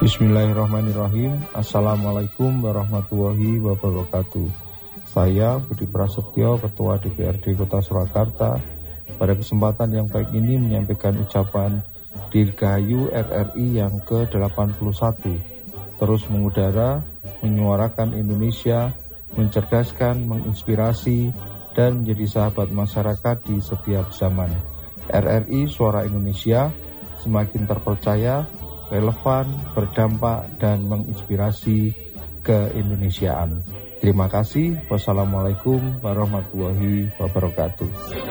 Bismillahirrahmanirrahim. Assalamualaikum warahmatullahi wabarakatuh. Saya Budi Prasetyo, Ketua DPRD Kota Surakarta, pada kesempatan yang baik ini menyampaikan ucapan Dirgahayu RRI yang ke-81, terus mengudara, menyuarakan Indonesia, mencerdaskan, menginspirasi, dan menjadi sahabat masyarakat di setiap zaman. RRI Suara Indonesia semakin terpercaya, relevan, berdampak, dan menginspirasi keindonesiaan. Terima kasih. Wassalamualaikum warahmatullahi wabarakatuh.